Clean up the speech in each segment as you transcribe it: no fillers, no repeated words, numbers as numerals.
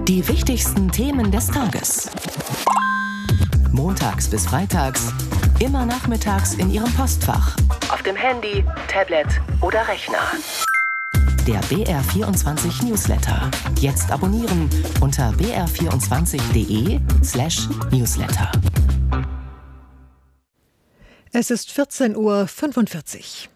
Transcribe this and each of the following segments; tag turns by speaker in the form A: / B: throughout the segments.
A: Die wichtigsten Themen des Tages. Montags bis freitags, immer nachmittags in Ihrem Postfach. Auf dem Handy, Tablet oder Rechner. Der BR24 Newsletter. Jetzt abonnieren unter br24.de/Newsletter.
B: Es ist 14:45 Uhr.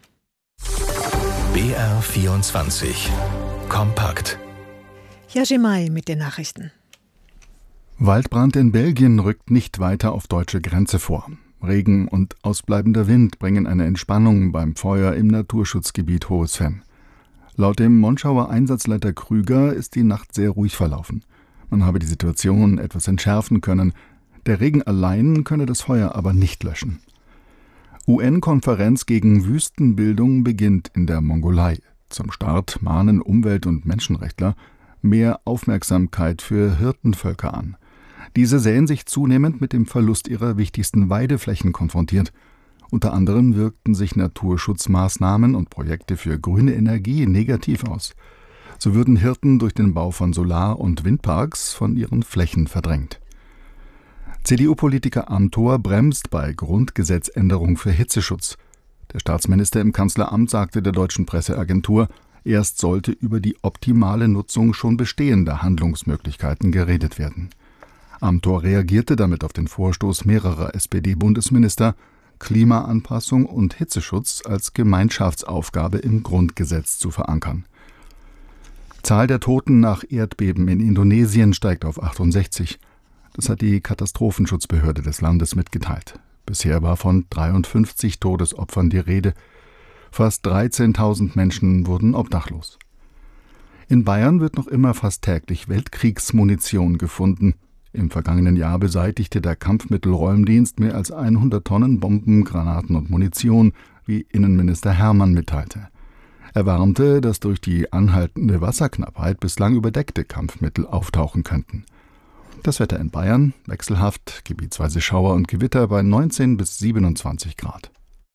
C: BR24 Kompakt.
B: Yajimai mit den Nachrichten.
D: Waldbrand in Belgien rückt nicht weiter auf deutsche Grenze vor. Regen und ausbleibender Wind bringen eine Entspannung beim Feuer im Naturschutzgebiet Hohes Venn. Laut dem Monschauer Einsatzleiter Krüger ist die Nacht sehr ruhig verlaufen. Man habe die Situation etwas entschärfen können. Der Regen allein könne das Feuer aber nicht löschen. UN-Konferenz gegen Wüstenbildung beginnt in der Mongolei. Zum Start mahnen Umwelt- und Menschenrechtler mehr Aufmerksamkeit für Hirtenvölker an. Diese sähen sich zunehmend mit dem Verlust ihrer wichtigsten Weideflächen konfrontiert. Unter anderem wirkten sich Naturschutzmaßnahmen und Projekte für grüne Energie negativ aus. So würden Hirten durch den Bau von Solar- und Windparks von ihren Flächen verdrängt. CDU-Politiker Amthor bremst bei Grundgesetzänderung für Hitzeschutz. Der Staatsminister im Kanzleramt sagte der deutschen Presseagentur, erst sollte über die optimale Nutzung schon bestehender Handlungsmöglichkeiten geredet werden. Amthor reagierte damit auf den Vorstoß mehrerer SPD-Bundesminister, Klimaanpassung und Hitzeschutz als Gemeinschaftsaufgabe im Grundgesetz zu verankern. Zahl der Toten nach Erdbeben in Indonesien steigt auf 68. Das hat die Katastrophenschutzbehörde des Landes mitgeteilt. Bisher war von 53 Todesopfern die Rede. Fast 13.000 Menschen wurden obdachlos. In Bayern wird noch immer fast täglich Weltkriegsmunition gefunden. Im vergangenen Jahr beseitigte der Kampfmittelräumdienst mehr als 100 Tonnen Bomben, Granaten und Munition, wie Innenminister Hermann mitteilte. Er warnte, dass durch die anhaltende Wasserknappheit bislang überdeckte Kampfmittel auftauchen könnten. Das Wetter in Bayern wechselhaft, gebietsweise Schauer und Gewitter bei 19 bis 27 Grad.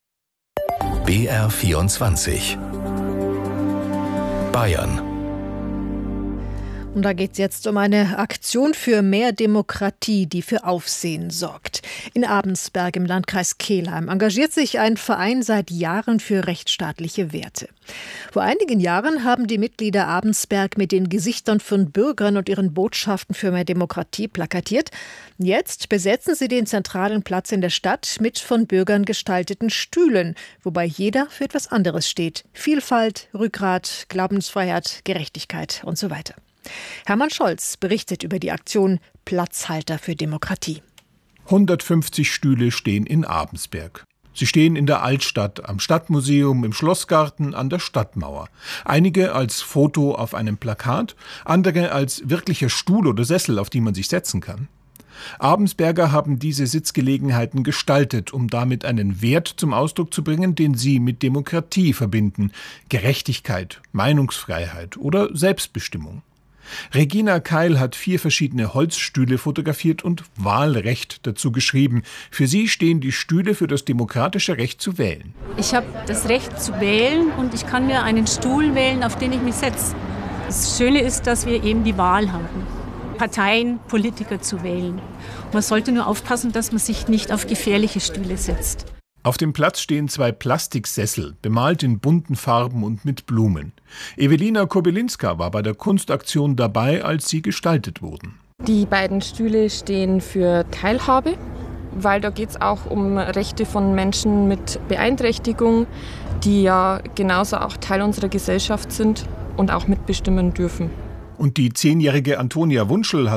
C: BR24 Bayern.
B: Und da geht es jetzt um eine Aktion für mehr Demokratie, die für Aufsehen sorgt. In Abensberg im Landkreis Kelheim engagiert sich ein Verein seit Jahren für rechtsstaatliche Werte. Vor einigen Jahren haben die Mitglieder Abensberg mit den Gesichtern von Bürgern und ihren Botschaften für mehr Demokratie plakatiert. Jetzt besetzen sie den zentralen Platz in der Stadt mit von Bürgern gestalteten Stühlen, wobei jeder für etwas anderes steht. Vielfalt, Rückgrat, Glaubensfreiheit, Gerechtigkeit und so weiter. Hermann Scholz berichtet über die Aktion Platzhalter für Demokratie.
E: 150 Stühle stehen in Abensberg. Sie stehen in der Altstadt, am Stadtmuseum, im Schlossgarten, an der Stadtmauer. Einige als Foto auf einem Plakat, andere als wirklicher Stuhl oder Sessel, auf die man sich setzen kann. Abensberger haben diese Sitzgelegenheiten gestaltet, um damit einen Wert zum Ausdruck zu bringen, den sie mit Demokratie verbinden. Gerechtigkeit, Meinungsfreiheit oder Selbstbestimmung. Regina Keil hat 4 verschiedene Holzstühle fotografiert und Wahlrecht dazu geschrieben. Für sie stehen die Stühle für das demokratische Recht zu wählen.
F: Ich habe das Recht zu wählen und ich kann mir einen Stuhl wählen, auf den ich mich setze. Das Schöne ist, dass wir eben die Wahl haben, Parteien, Politiker zu wählen. Man sollte nur aufpassen, dass man sich nicht auf gefährliche Stühle setzt.
E: Auf dem Platz stehen 2 Plastiksessel, bemalt in bunten Farben und mit Blumen. Ewelina Kobylinska war bei der Kunstaktion dabei, als sie gestaltet wurden.
G: Die beiden Stühle stehen für Teilhabe, weil da geht es auch um Rechte von Menschen mit Beeinträchtigung, die ja genauso auch Teil unserer Gesellschaft sind und auch mitbestimmen dürfen.
E: Und die 10-jährige Antonia Wunschel hat